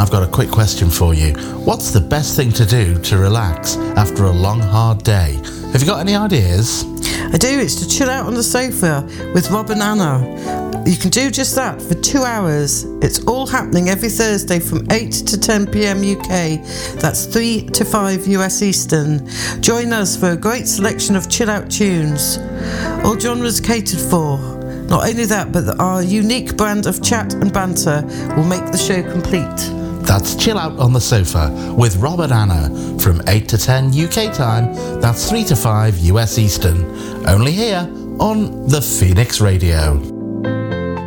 I've got a quick question for you. What's the best thing to do to relax after a long, hard day? Have you got any ideas? I do. It's to chill out on the sofa with Rob and Anna. You can do just that for 2 hours. It's all happening every Thursday from 8 to 10 p.m. UK. That's 3 to 5 US Eastern. Join us for a great selection of chill-out tunes. All genres catered for. Not only that, but our unique brand of chat and banter will make the show complete. That's Chill Out on the Sofa with Rob and Anna from 8 to 10 UK time. That's 3 to 5 US Eastern. Only here on the Phoenix Radio.